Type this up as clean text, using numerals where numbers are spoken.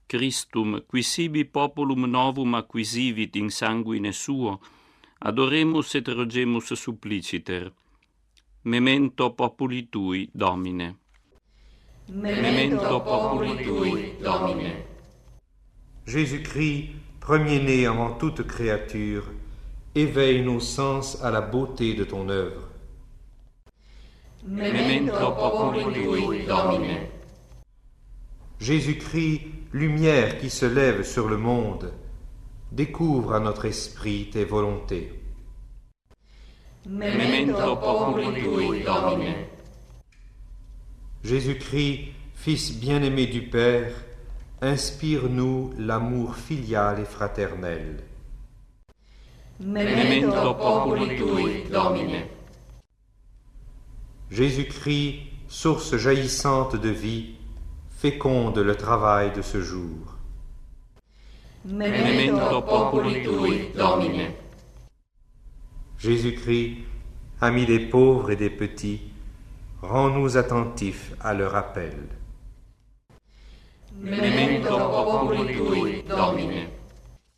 Christum, qui sibi populum novum acquisivit in sanguine suo, adoremus et rogemus suppliciter. Memento populi tui, Domine. Memento populi tui, Domine. Jésus-Christ, premier-né avant toute créature, éveille nos sens à la beauté de ton œuvre. Memento populi tui, Domine. Jésus-Christ, lumière qui se lève sur le monde, découvre à notre esprit tes volontés. Memento populi tui, Domine. Jésus-Christ, Fils bien-aimé du Père, inspire-nous l'amour filial et fraternel. Memento populi tui, Domine. Jésus-Christ, source jaillissante de vie, féconde le travail de ce jour. Memento populi tui, Domine. Jésus-Christ, ami des pauvres et des petits, rends-nous attentifs à leur appel. Memento populi tui, Domine.